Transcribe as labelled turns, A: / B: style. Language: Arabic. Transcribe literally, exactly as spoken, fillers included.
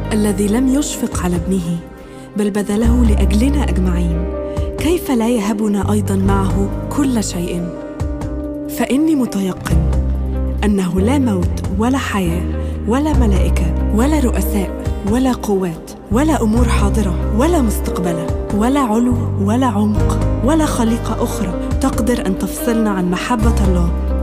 A: الذي لم يشفق على ابنه بل بذله لأجلنا أجمعين، كيف لا يهبنا أيضاً معه كل شيء؟ فإني متيقن أنه لا موت ولا حياة ولا ملائكة ولا رؤساء ولا قوات ولا أمور حاضرة ولا مستقبلة ولا علو ولا عمق ولا خليقة أخرى تقدر أن تفصلنا عن محبة الله